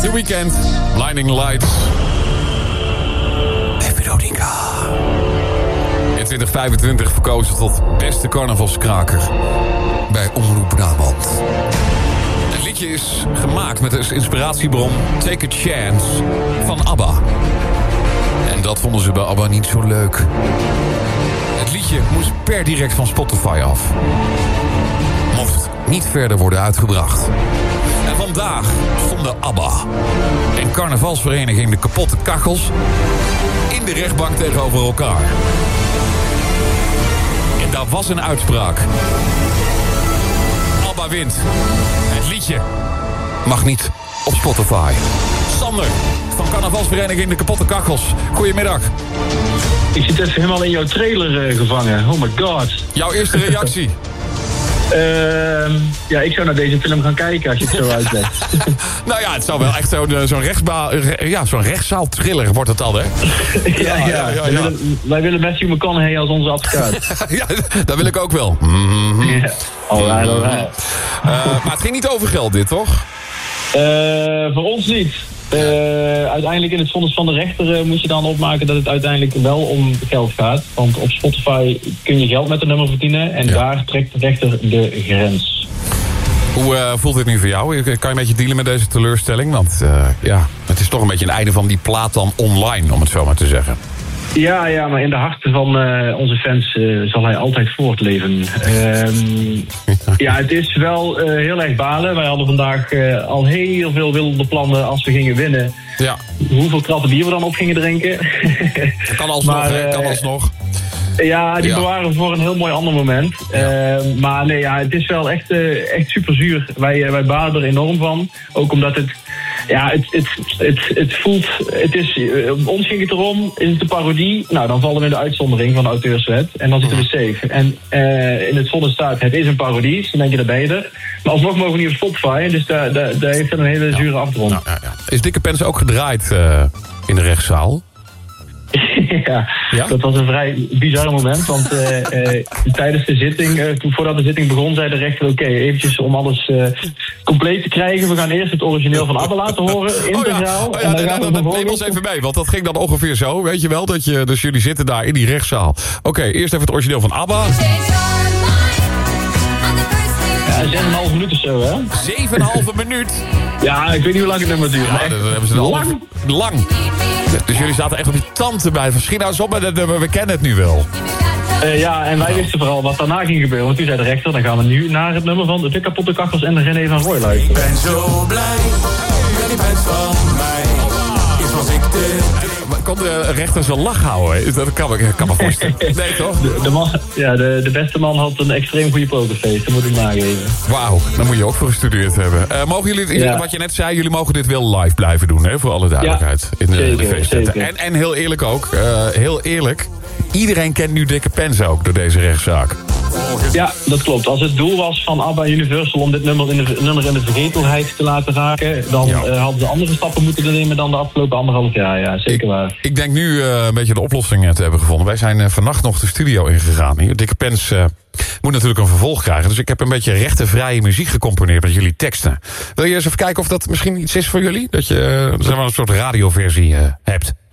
The Weeknd, Blinding Lights. Veronica. In 2025 verkozen tot beste carnavalskraker bij Omroep Brabant. Het liedje is gemaakt met als inspiratiebron Take a Chance van ABBA. En dat vonden ze bij ABBA niet zo leuk. Het liedje moest per direct van Spotify af. Mocht niet verder worden uitgebracht. En vandaag stonden ABBA en carnavalsvereniging De Kapotte Kachels in de rechtbank tegenover elkaar. En daar was een uitspraak. ABBA wint. Het liedje mag niet op Spotify. Sander van carnavalsvereniging De Kapotte Kachels. Goedemiddag. Ik zit even helemaal in jouw trailer gevangen. Oh my god. Jouw eerste reactie? Ja, ik zou naar deze film gaan kijken als je het zo uitlegt. Nou ja, het zou wel echt zo'n rechtszaal-thriller wordt het al, hè? Ja. Wij willen Matthew McConaughey als onze advocaat. Ja, dat wil ik ook wel. Ja. Alright. Maar het ging niet over geld, dit, toch? Voor ons niet. Uiteindelijk in het vonnis van de rechter moet je dan opmaken dat het uiteindelijk wel om geld gaat. Want op Spotify kun je geld met een nummer verdienen en daar trekt de rechter de grens. Hoe voelt dit nu voor jou? Kan je een beetje dealen met deze teleurstelling? Want het is toch een beetje een einde van die plaat dan online, om het zo maar te zeggen. Ja, maar in de harten van onze fans zal hij altijd voortleven. Het is wel heel erg balen. Wij hadden vandaag al heel veel wilde plannen als we gingen winnen. Ja. Hoeveel kratten bier we dan op gingen drinken. Dat kan alsnog, Ja, die bewaren we voor een heel mooi ander moment. Het is wel echt super zuur. Wij balen er enorm van. Ook omdat het... Ja, het voelt... Het is, ons ging het erom, is het een parodie? Nou, dan vallen we in de uitzondering van de auteurswet. En dan zitten we safe. En in het vonnis staat, het is een parodie. Dus dan denk je, daar ben je er. Maar alsnog mogen we niet op Spotify. Dus daar heeft het een hele zure afdrong. Ja. Is Dikke Pens ook gedraaid in de rechtszaal? Ja, dat was een vrij bizar moment. Want tijdens de zitting, voordat de zitting begon, zei de rechter... Oké, eventjes om alles compleet te krijgen. We gaan eerst het origineel van ABBA laten horen, integraal. Neem ons even mee, want dat ging dan ongeveer zo. Weet je wel, dus jullie zitten daar in die rechtszaal. Oké, eerst even het origineel van ABBA. Ja, 6,5 minuten of zo, hè? 7,5 minuut? Ja, ik weet niet hoe lang het nummer duurt. Ja, dat hebben ze lang. Dus jullie zaten echt op die tand erbij. Verschil nou eens op met het nummer, we kennen het nu wel. En wij wisten vooral wat daarna ging gebeuren. Want toen zei de rechter, dan gaan we nu naar het nummer van De Kapotte Kachels en de René van Rooij luisteren. Ik ben zo blij, jullie bent van mij. Eerst was ik Kon de rechter zijn lach houden? Dat kan me voorstellen. Nee, toch? De beste man had een extreem goede pokerface. Dat moet ik nageven. Wauw, daar moet je ook voor gestudeerd hebben. Mogen jullie, wat je net zei, jullie mogen dit wel live blijven doen, hè? Voor alle duidelijkheid. Ja, in de feestdagen. En heel eerlijk ook, iedereen kent nu Dikke Pens ook door deze rechtszaak. Ja, dat klopt. Als het doel was van ABBA Universal om dit nummer in de vergetelheid te laten raken, dan hadden ze andere stappen moeten nemen dan de afgelopen 1,5 jaar. Ja, zeker waar. Ik denk nu een beetje de oplossing te hebben gevonden. Wij zijn vannacht nog de studio ingegaan hier. Dikke Pens moet natuurlijk een vervolg krijgen. Dus ik heb een beetje rechtenvrije muziek gecomponeerd met jullie teksten. Wil je eens even kijken of dat misschien iets is voor jullie? Dat je een soort radioversie hebt?